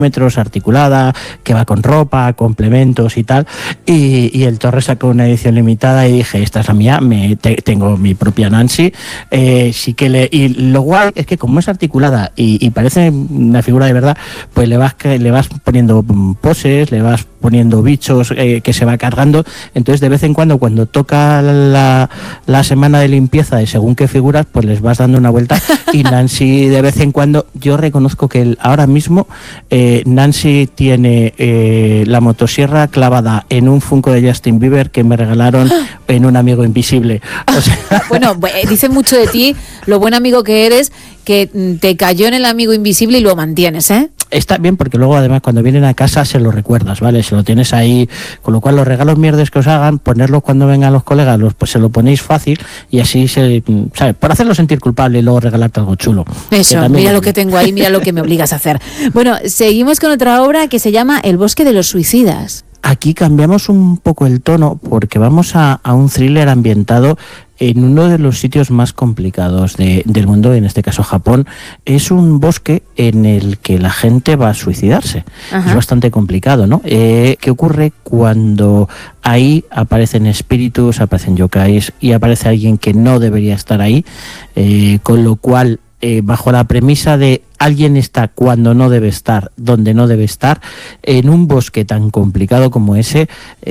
metros, articulada, que va con ropa, complementos y tal, y el Torres sacó una edición limitada y dije, esta es la mía, tengo mi propia Nancy, sí que y lo guay es que como es articulada y parece una figura de verdad, pues le vas poniendo poses, le vas poniendo bichos que se va cargando, entonces de vez en cuando toca la semana de limpieza de según qué figuras, pues les vas dando una vuelta y Nancy de vez en cuando, yo reconozco que ahora mismo Nancy tiene la motosierra clavada en un Funko de Justin Bieber que me regalaron en un amigo invisible. O sea, bueno, dice mucho de ti lo buen amigo que eres, que te cayó en el amigo invisible y lo mantienes, ¿eh? Está bien porque luego además cuando vienen a casa se lo recuerdas, ¿vale? Se lo tienes ahí, con lo cual los regalos mierdes que os hagan, ponerlos cuando vengan los colegas, pues se lo ponéis fácil y así ¿sabes? Por hacerlo sentir culpable y luego regalarte algo chulo. Eso, mira lo que tengo ahí, mira lo que me obligas a hacer. Bueno, seguimos con otra obra que se llama El bosque de los suicidas. Aquí cambiamos un poco el tono porque vamos a un thriller ambientado en uno de los sitios más complicados del mundo, en este caso Japón. Es un bosque en el que la gente va a suicidarse. Ajá. Es bastante complicado, ¿no? ¿Qué ocurre cuando ahí aparecen espíritus, aparecen yokais y aparece alguien que no debería estar ahí? Con lo cual, bajo la premisa de alguien está cuando no debe estar, donde no debe estar, en un bosque tan complicado como ese,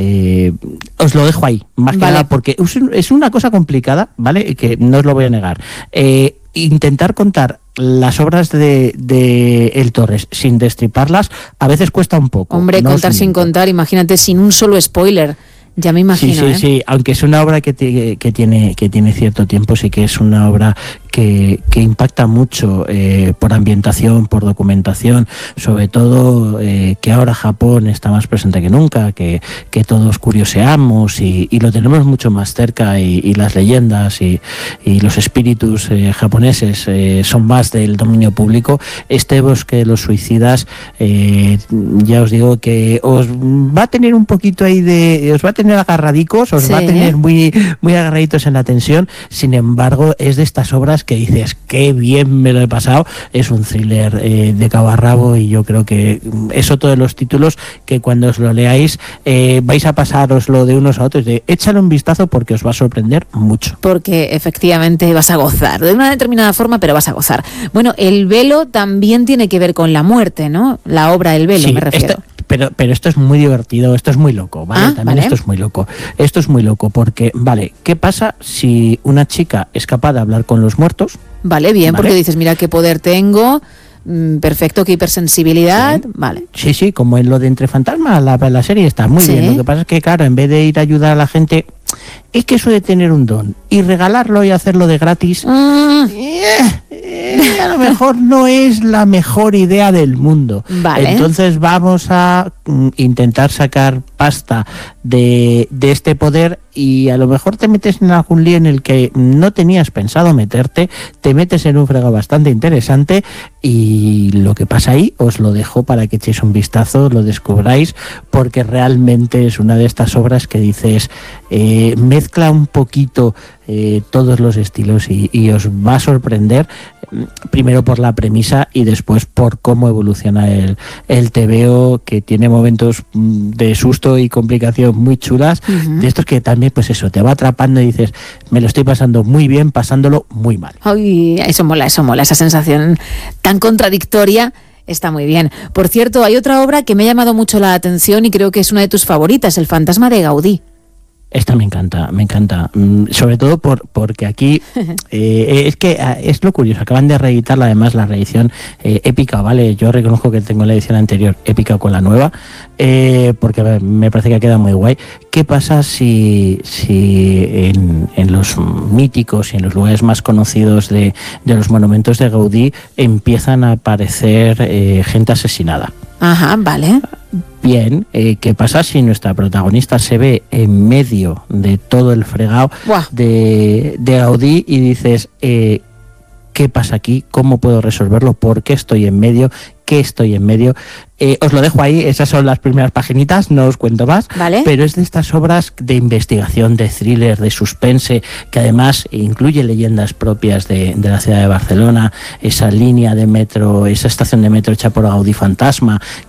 os lo dejo ahí, más que nada porque es una cosa complicada, ¿vale? Que no os lo voy a negar. Intentar contar las obras de El Torres sin destriparlas a veces cuesta un poco. Hombre, no contar sin contar, imagínate, sin un solo spoiler. Ya me imagino. Sí, aunque es una obra que tiene cierto tiempo, sí que es una obra que impacta mucho por ambientación, por documentación, sobre todo que ahora Japón está más presente que nunca, que todos curioseamos y lo tenemos mucho más cerca y las leyendas y los espíritus japoneses son más del dominio público. Este bosque de los suicidas, ya os digo que os va a tener un poquito ahí os va a tener agarradicos, os va a tener muy, muy agarraditos en la tensión. Sin embargo, es de estas obras que dices, qué bien me lo he pasado. Es un thriller de cabo a rabo y yo creo que es otro de los títulos que cuando os lo leáis vais a pasároslo de unos a otros, échale un vistazo porque os va a sorprender mucho. Porque efectivamente vas a gozar, de una determinada forma, pero vas a gozar. Bueno, El velo también tiene que ver con la muerte, ¿no? La obra El velo, sí, me refiero. Pero esto es muy divertido, esto es muy loco, ¿vale? También esto es muy loco. Esto es muy loco porque, vale, ¿qué pasa si una chica es capaz de hablar con los muertos? Vale, bien, porque dices, mira qué poder tengo, perfecto, qué hipersensibilidad, vale. Sí, como en lo de Entre Fantasmas, la serie está muy bien. Lo que pasa es que, claro, en vez de ir a ayudar a la gente, es que eso de tener un don y regalarlo y hacerlo de gratis, a lo mejor no es la mejor idea del mundo. Vale. Entonces vamos a intentar sacar pasta de este poder y a lo mejor te metes en algún lío en el que no tenías pensado meterte, te metes en un fregado bastante interesante y lo que pasa ahí os lo dejo para que echéis un vistazo, lo descubráis, porque realmente es una de estas obras que dices, mezcla un poquito todos los estilos y os va a sorprender, primero por la premisa y después por cómo evoluciona el TVO, que tiene momentos de susto y complicación muy chulas, de estos que también pues eso, te va atrapando y dices, me lo estoy pasando muy bien, pasándolo muy mal. Ay, eso mola, esa sensación tan contradictoria. Está muy bien. Por cierto, hay otra obra que me ha llamado mucho la atención y creo que es una de tus favoritas, El fantasma de Gaudí. Esta me encanta, sobre todo porque aquí es que es lo curioso, acaban de reeditarla, además la reedición épica, ¿vale? Yo reconozco que tengo la edición anterior épica con la nueva, porque me parece que ha quedado muy guay. ¿Qué pasa si en los míticos y en los lugares más conocidos de los monumentos de Gaudí empiezan a aparecer gente asesinada? Ajá, vale. Bien, ¿qué pasa si nuestra protagonista se ve en medio de todo el fregado de Gaudí y dices, ¿qué ¿qué pasa aquí? ¿Cómo puedo resolverlo? ¿Por qué estoy en medio? ¿Qué estoy en medio? Os lo dejo ahí, esas son las primeras paginitas, no os cuento más, ¿vale? Pero es de estas obras de investigación, de thriller, de suspense, que además incluye leyendas propias de la ciudad de Barcelona, esa línea de metro, esa estación de metro hecha por Gaudí Fantasma,